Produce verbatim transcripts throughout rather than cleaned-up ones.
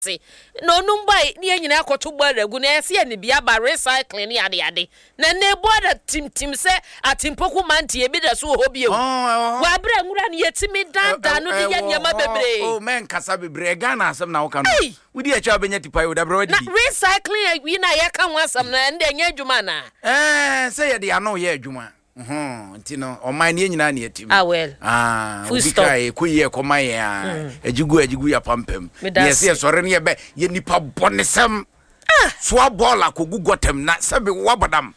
no numbai ni nyina akoto boragu na ese ne bia ba recycling ni ade ade na ne boda tim tim se atimpoku mantie bi da so ho bi ewu wa bra ngura ne yetimi dada no de ya nyama bebre oh men kasa bebre Ghana asem na wo kan we di acha benya tipai wo da bra wadi na recycling wi na ye kan wasam na nde nya adwuma na eh se ye de ano ye adwuma mhm ntino o man ye nyina na yetimi ah well ah we kai ko ye ko man ya ajigu ajigu ya pampam yes yes sore ne ye be ye nipa bonesem ah so abola ko gugotem na sebe wabadam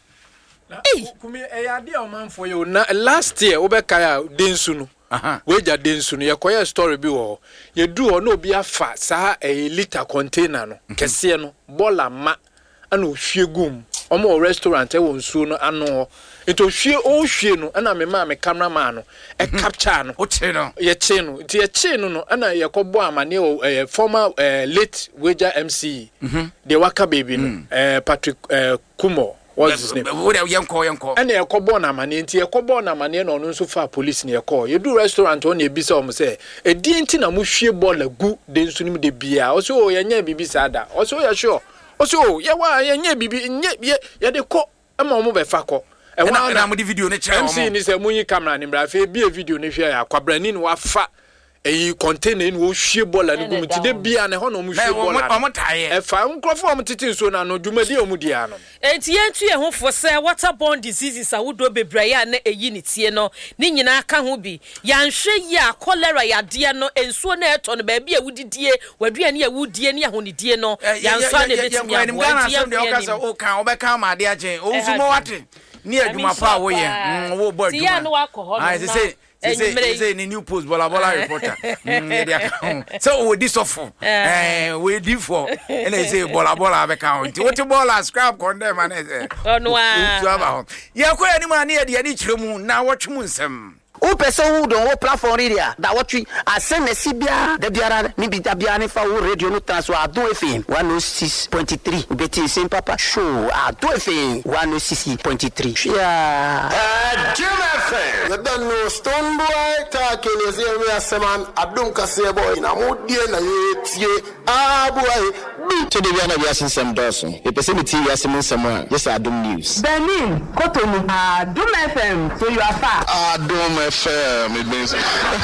eh kumi e ya de o manfo ye na last year wo be kai a densu no aha we ja densu no ye koye story bi wo ye du ho na obi afa sa e liter container no kese no bola ma ana ohwiegum omo restaurant e won su no ano ito hwie o hwie no ana me ma me cameraman no e capture no o che no ye che no ti ye che no no ana ye kobo amane o former late Weja M C de waka baby no eh Patrick Kumo what's his name wo de yenko yenko ana ye kobo na amane nti ye kobo na amane no no nso fa police ne ye call ye do restaurant on ye bisa o mo say e di nti na mo hwie bola gu de nso nim de bia o so ye nya bibi sada o so ye sure o so ye wa ye nya bibi nya ye de ko ama mo be fa ko e wa na mo di video ne chere M C ni se munyi camera ni bra fe bi e video ne hwe ya kwabrani ni wa fa e container ni wo hwie bola ni gum ti de bia ne ho no mo hwie bola o mo taye e fa nkrofo o mo titi so na no dwumadi o mu dia no enti yentu ye ho fo se waterborne diseases a wodo bebraya ya na eyi ni tie no ni nyina aka ho bi yanhwe ya cholera ya de no ensuo na eto no ba bia wudidie wadua ne ya wudie ne ahonidie no yanso na betimi abo enti ye o kasa o kan o be kan ma de agen o nsumo wate ni adwuma pa wo ye wo bo adwuma tie no akọ ah say say say ni new post bola bola reporter mm dia so we this of eh we di for and say bola bola be kan nti what bola scrap condemn and say ono a so aba ye ko ani ma na ye ni kiremu na wotwe mu nsem o person who don't platform area that what we asem sibia de biara ni bi tabia ni fa wo radio no transfer ado F M one oh six point three beti same papa show ado F M one oh six point three yeah Jim F M the don't know stone boy talking is here we aseman adum kase boy na modie na yetie ah boy to the biara bi asem doso e pese mi ti asem nsem a yes adum news Benin Kotonu adum F M so you are far adum F M it means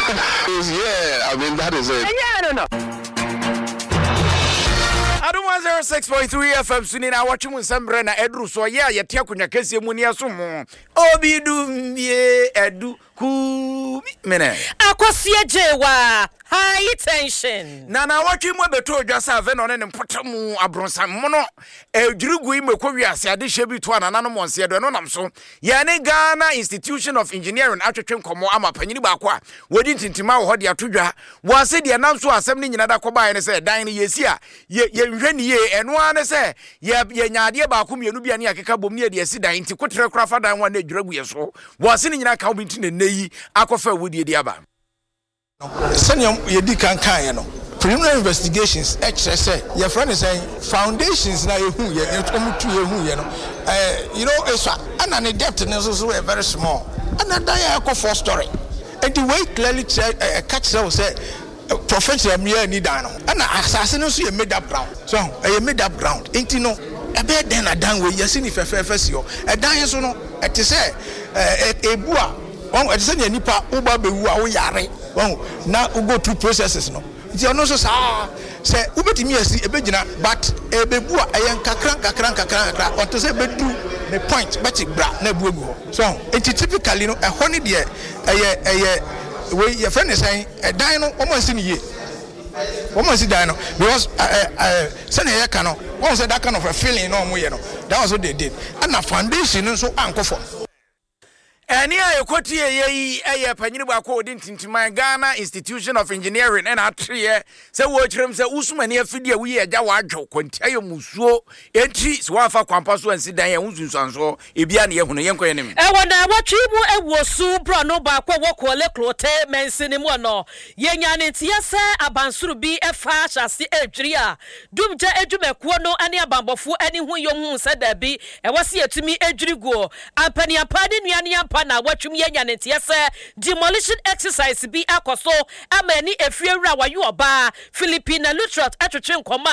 yeah I mean that is it yeah I don't know Adum one oh six point three F M suni na watch mu nsembre na edru so ye ye tia kunya kase mu ni aso mu obi dum ye edu ku mene akosie jewa high tension na na watch mu beto odwasa ave no ne mpotamu abronsa mono edwurugu imekwo wiase ade hye to anana no monse do no nam so ye ne Ghana Institution of Engineering atwetwe nkomo ama panyini ba kwa wodi ntintima wo hode atodwa wase de nam so asem ne nyina da koba ne se dan ne yesi a ye hwe ne ye eno ane se ye nyaade ba ko mienu bia ne akeka bom ne de esi dan nti kotre kra fa dan wa na edwurugu ye so wase ne nyina ka obi ntine neyi akofa wodi de aba senior yedi kan kan no preliminary investigations extra say your friend is saying foundations na ehu ye omutu ehu ye no eh you know eso and an depth no so so very small and that ya ko for story and the way clearly catch say professor me ni dan no and asase no so ye made up ground so e made up ground enti no e be den na dan we yesi ni fefefe si o e dan so no e te say ebu a won e say nipa uba bewu a wo yare won na go through processes no nti ono so sa say ubetimi asi ebegina but ebebu a eyen kakran kakran kakran kakran onto say bedu the point but bra na buegu so it typically no e hone de eye eye we your friend is saying e dan no omo si ni ye omo si dan no because eh eh say na ye ka no won say that kind of a feeling no omo ye no that was what they did and na foundation no so ankofo Eni aye kwoti ye eye panyini ba ko odi ntintiman Ghana Institution of Engineering and atriye se wo kirem se usumani afidi awi agya wa adwo kwonti aye musuo enti se wa fa kwampa so ansi dan ye hunsunsanso ebia ne ye hunu ye nkoye ne me e wona watwi mu ewosu bro no ba kwa wokole klote mensini mu no ye nyane tie se abansuru bi efa hyase edwiri a dumje edwumekuo no ane abambofo ani hu yom hu se da bi e wose etumi edwiri go apani apani nuane ampa na watwum ye nyane tie se demolition exercise bi akoso amani efiewura wayo oba Philippine Lutrot atwetwe nkoma